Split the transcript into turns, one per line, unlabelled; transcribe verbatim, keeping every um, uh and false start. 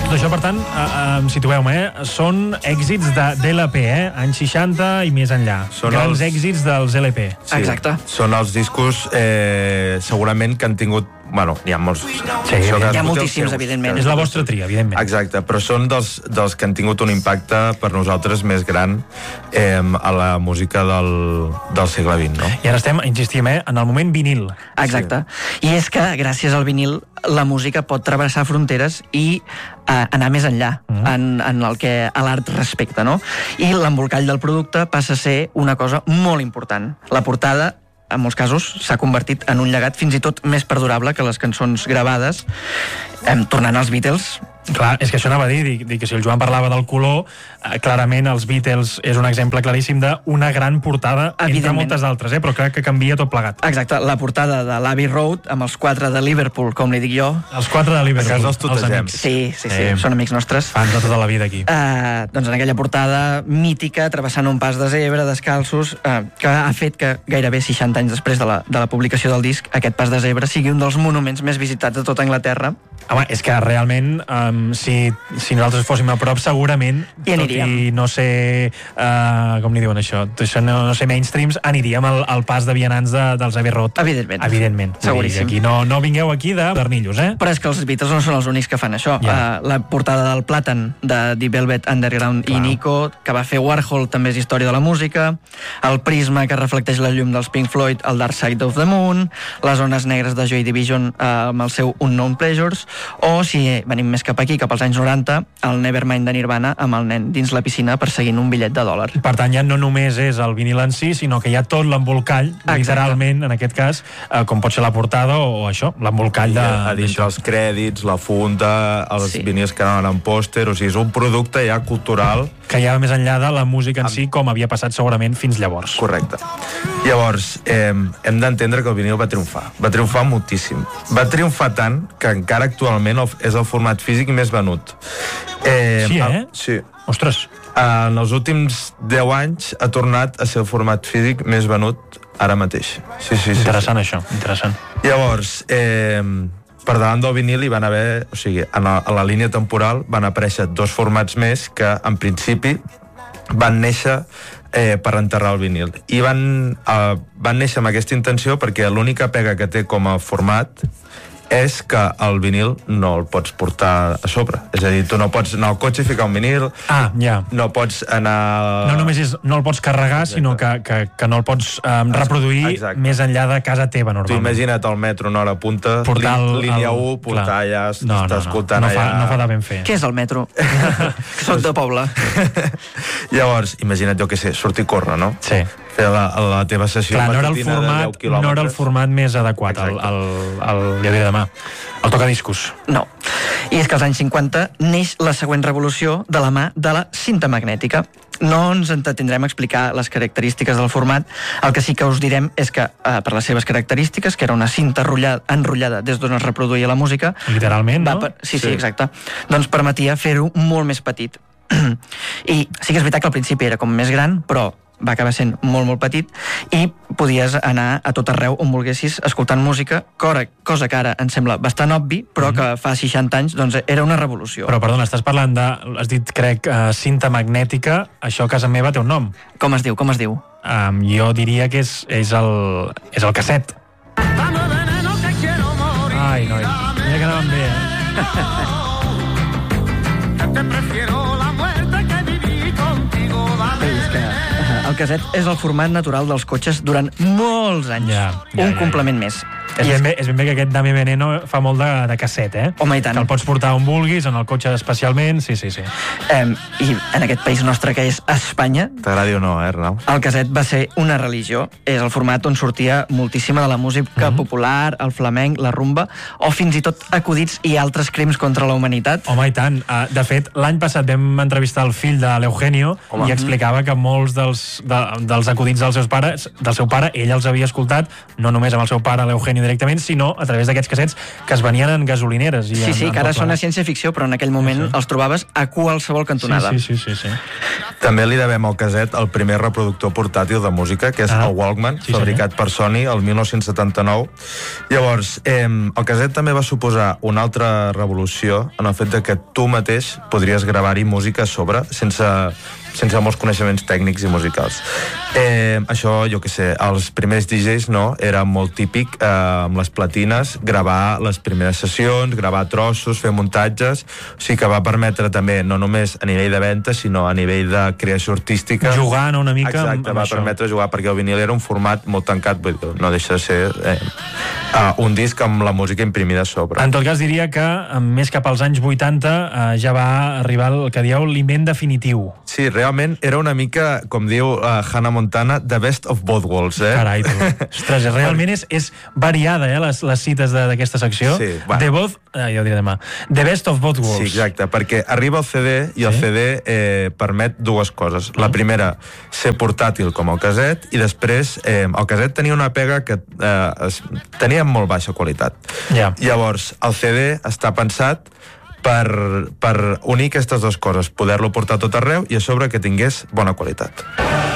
Tot això, per tant, eh, eh, situeu-me, eh? Són èxits de, d'L P, eh? Anys seixanta i més enllà. Són grans els... èxits dels L P.
Sí, exacte.
Són els discos, eh, segurament, que han tingut... Bueno, n'hi ha molts.
Sí,
hi ha moltíssims, evidentment.
És la vostra tria, evidentment.
Exacte, però són dels, dels que han tingut un impacte per nosaltres més gran eh, a la música del, del segle vint, no?
I ara estem, insistim, eh, en el moment vinil.
Exacte. Sí. I és que, gràcies al vinil, la música pot travessar fronteres i eh, anar més enllà mm. en, en el que a l'art respecta, no? I l'embolcall del producte passa a ser una cosa molt important. La portada, en molts casos, s'ha convertit en un llegat fins i tot més perdurable que les cançons gravades. Eh, tornant als Beatles...
Clar, és que això anava a dir, dir, dir que si el Joan parlava del color, eh, clarament els Beatles és un exemple claríssim d'una gran portada, entre moltes altres, eh, però crec que canvia tot plegat.
Exacte, la portada de l'Abbey Road, amb els quatre de Liverpool, com li dic jo.
Els quatre de Liverpool,
els, els, els
amics.
Sí, sí, sí, eh, són amics nostres.
Fans de tota la vida aquí.
Eh, doncs en aquella portada mítica, travessant un pas de zebra, descalços, eh, que ha fet que gairebé seixanta anys després de la, de la publicació del disc, aquest pas de zebra sigui un dels monuments més visitats de tota Anglaterra.
Home, és que realment, um, si, si nosaltres fóssim a prop, segurament, tot i no ser, uh, com li diuen això, això no, no ser mainstreams, aniríem al, al pas de vianants de, dels Abbey Road.
Evidentment.
Evidentment.
Seguríssim.
Aquí no, no vingueu aquí de pernillos, eh?
Però és que els Beatles no són els únics que fan això. Yeah. Uh, la portada del Plàtan, de The Velvet Underground Clar. i Nico, que va fer Warhol, també és història de la música, el prisma que reflecteix la llum dels Pink Floyd, el Dark Side of the Moon, les ones negres de Joy Division uh, amb el seu Unknown Pleasures, o si venim més cap aquí, cap als anys noranta, el Nevermind de Nirvana amb el nen dins la piscina perseguint un bitllet de dòlar.
Per tant, ja no només és el vinil en si, sinó que hi ha tot l'embolcall, literalment, en aquest cas, eh, com pot ser la portada o, o això, l'embolcall de...
A dins els crèdits, la funda, els sí. vinils que anaven en pòster, o sigui, és un producte ja cultural...
Que ja va més enllà de la música en si, com havia passat segurament fins llavors.
Correcte. Llavors, eh, hem d'entendre que el vinil va triomfar. Va triomfar moltíssim. Va triomfar tant que encara actualment és el format físic més venut.
Eh, sí, eh?
Sí.
Ostres.
En els últims deu anys ha tornat a ser el format físic més venut ara mateix. Sí, sí, sí.
Interessant,
sí.
això. Interessant.
Llavors, eh, per davant del vinil hi van haver, o sigui, en la, a la línia temporal van aparèixer dos formats més que, en principi, van néixer eh, per enterrar el vinil. I van, eh, van néixer amb aquesta intenció perquè l'única pega que té com a format és que el vinil no el pots portar a sobre. És a dir, tu no pots anar al cotxe i ficar un vinil.
Ah, ja.
No pots anar...
No només és, no el pots carregar, Exacte. sinó que, que, que no el pots um, reproduir Exacte. més enllà de casa teva, normalment.
Tu imagina't al metro una hora punta,
portar el,
línia
el,
u, portar allà,
no,
no, no, escoltant
no, no,
allà...
Fa, no fa de ben fer.
Què és el metro? Que soc de poble.
Llavors, imagina't, jo què sé, sortir a córrer, no?
Sí.
Fer la, la teva sessió
Clar, no era
matutina
el format,
de deu quilòmetres.
No era el format més adequat, el, el, el, ja diré demà, el tocadiscos.
No. I és que als anys cinquanta neix la següent revolució de la mà de la cinta magnètica. No ens entretindrem a explicar les característiques del format. El que sí que us direm és que, eh, per les seves característiques, que era una cinta enrotllada, enrotllada des d'on es reproduïa la música...
Literalment, no?
Per... Sí, sí, sí, exacte. Doncs permetia fer-ho molt més petit. I sí que és veritat que al principi era com més gran, però va acabar sent molt, molt petit, i podies anar a tot arreu on volguessis escoltant música, cosa que ara ens sembla bastant obvi, però que fa seixanta anys doncs, era una revolució.
Però, perdona, estàs parlant de, has dit, crec, uh, cinta magnètica, això a casa meva té un nom.
Com es diu, com es diu?
Um, jo diria que és, és, el, és el casset. Ai, noi, mira que anàvem bé, eh?
El casset és el format natural dels cotxes durant molts anys.
Ja, ja,
un
ja,
complement més.
És ben, bé, és ben bé que aquest Dami Veneno fa molt de, de casset, eh?
Home, i tant.
Que el pots portar on vulguis, en el cotxe especialment, sí, sí, sí.
Um, I en aquest país nostre que és Espanya...
T'agradi o no, eh, Arnau?
El casset va ser una religió. És el format on sortia moltíssima de la música mm-hmm. popular, el flamenc, la rumba, o fins i tot acudits i altres crims contra la humanitat.
Home, i tant. Uh, de fet, l'any passat vam entrevistar el fill de l'Eugenio i explicava que molts dels, de, dels acudits dels seus pares, del seu pare, ell els havia escoltat, no només amb el seu pare, l'Eugenio directament, sinó a través d'aquests cassets que es venien en gasolineres. I
sí,
en,
sí,
en
que ara sona ciència-ficció, però en aquell moment sí, sí. els trobaves a qualsevol cantonada.
Sí, sí, sí, sí, sí.
També li devem al caset el primer reproductor portàtil de música, que és ah, el Walkman, sí, fabricat senyor. per Sony el mil nou-cents setanta-nou. Llavors, eh, el caset també va suposar una altra revolució en el fet de que tu mateix podries gravar-hi música a sobre sense, sense molts coneixements tècnics i musicals. Eh, això, jo què sé, els primers D Js, no? Era molt típic, eh, amb les platines, gravar les primeres sessions, gravar trossos, fer muntatges, o sigui que va permetre també, no només a nivell de venda, sinó a nivell de creació artística.
Jugar, no, una mica
Exacte,
amb, amb
va
això.
permetre jugar, perquè el vinil era un format molt tancat, vull dir, no deixa de ser eh, uh, un disc amb la música imprimida a sobre.
En tot cas, diria que més cap als anys vuitanta eh, ja va arribar el que dieu l'invent definitiu.
Sí, realment era una mica, com diu uh, Hannah Montana, the best of both worlds, eh?
Carai, tu. Ostres, realment és, és variada, eh, les, les cites d'aquesta secció.
Sí, bueno.
The both, eh, jo diré demà, the best of both worlds.
Sí, exacte, perquè arriba el C D i el sí? C D eh, permet dues coses. La primera, ser portàtil com el caset, i després eh, el caset tenia una pega que eh, es, tenia molt baixa qualitat.
Yeah.
Llavors, el C D està pensat per, per unir aquestes dues coses, poder-lo portar tot arreu i a sobre que tingués bona qualitat.